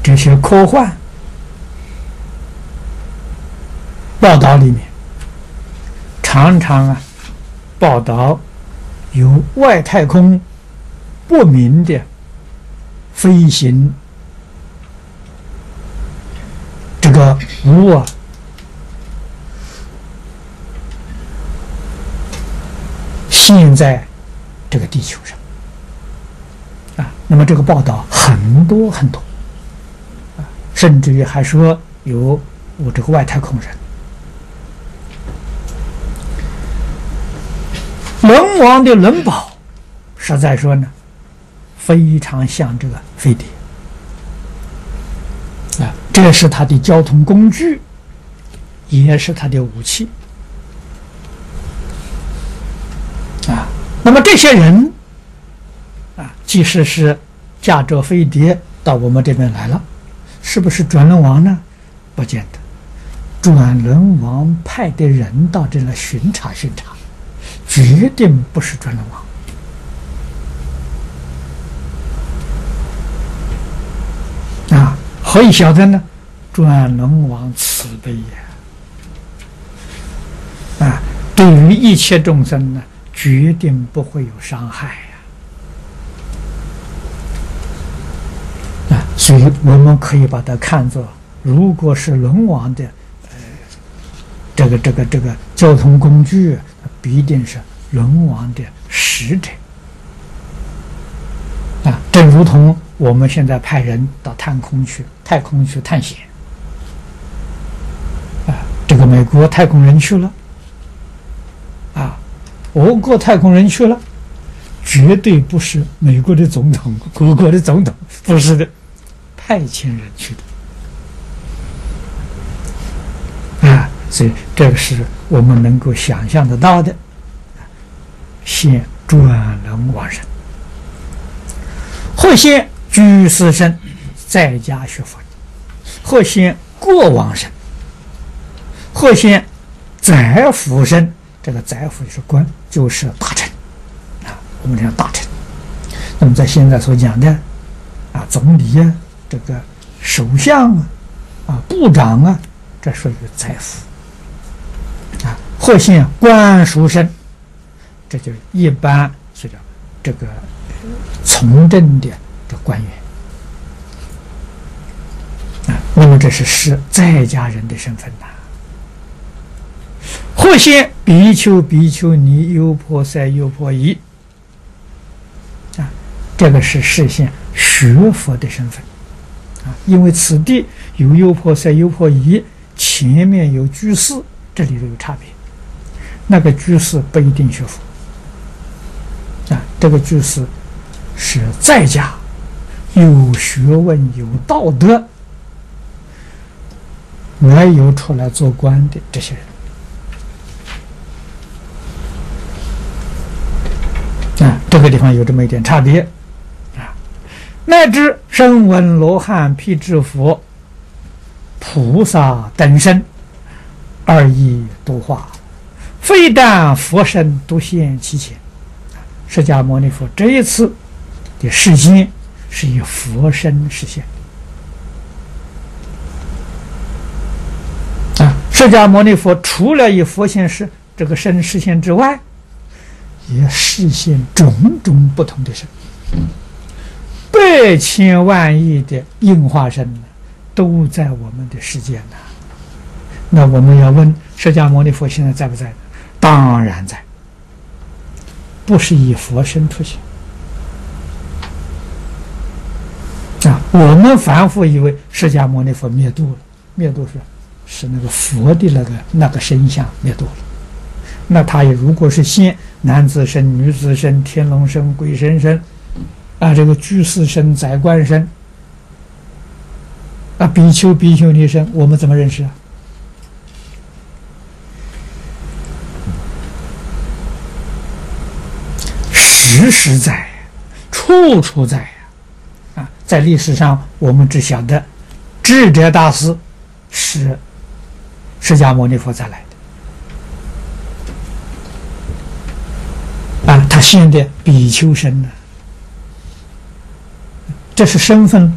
这些科幻报道里面，常常报道有外太空不明的飞行这个物现在这个地球上那么这个报道很多很多甚至于还说有这个外太空人。轮王的轮宝实在说呢，非常像这个飞碟这是它的交通工具，也是它的武器那么这些人即使是驾着飞碟到我们这边来了，是不是转轮王呢？不见得。转轮王派的人到这来巡查巡查，决定不是转轮王何以晓得呢？转轮王慈悲对于一切众生呢，决定不会有伤害所以我们可以把它看作，如果是轮王的这个交通工具，必定是轮王的使者正如同我们现在派人到太空去探险这个美国太空人去了俄国太空人去了，绝对不是美国的总统、各国的总统，不是的，派遣人去的所以这个是我们能够想象得到的。现转轮王身，或现居士身，在家学佛；或现国王身，或现宰辅身。这个宰辅就是官，就是大臣我们讲大臣。那么在现在所讲的总理这个首相部长这属于宰辅或现官属身，这就是一般是叫这个从政的这官员那么这是在家人的身份或现比丘、比丘尼、优婆塞、优婆夷这个是示现学佛的身份因为此地有优婆塞、优婆夷，前面有居士，这里头有差别。那个居士不一定学佛这个居士是在家有学问、有道德，没有出来做官的这些人这个地方有这么一点差别乃至声闻、罗汉、辟支佛、菩萨等身，二意度化，非但佛身独现其前。释迦牟尼佛这一次的示现是以佛身示现释迦牟尼佛除了以佛现这个身示现之外，也示现种种不同的身，百千万亿的应化身都在我们的世界那我们要问释迦牟尼佛现在在不在？当然在，不是以佛身出现我们凡夫以为释迦牟尼佛灭度了，灭度是那个佛的那个身相灭度了。那他也如果是现男子身、女子身、天龙身、鬼神身这个居士身、宰官身比丘、比丘尼身，我们怎么认识实实在，处处在在历史上我们只晓得智者大师是释迦牟尼佛再来的他现的比丘身这是身份